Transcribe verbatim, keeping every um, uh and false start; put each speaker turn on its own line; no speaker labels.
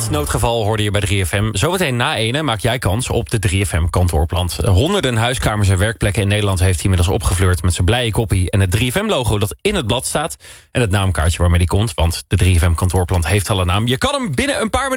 Het noodgeval hoorde je bij drie F M. Zometeen na ene maak jij kans op de drie F M kantoorplant. Honderden huiskamers en werkplekken in Nederland heeft hij inmiddels opgefleurd met zijn blije koppie en het drie F M-logo dat in het blad staat. En het naamkaartje waarmee die komt, want de drie F M kantoorplant heeft al een naam. Je kan hem binnen een paar minuten